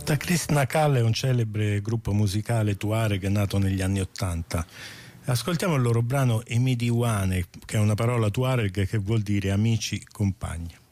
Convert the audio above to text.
Chris Nakal è un celebre gruppo musicale tuareg nato negli anni '80. Ascoltiamo il loro brano Emidi Wane, che è una parola tuareg che vuol dire amici, compagni.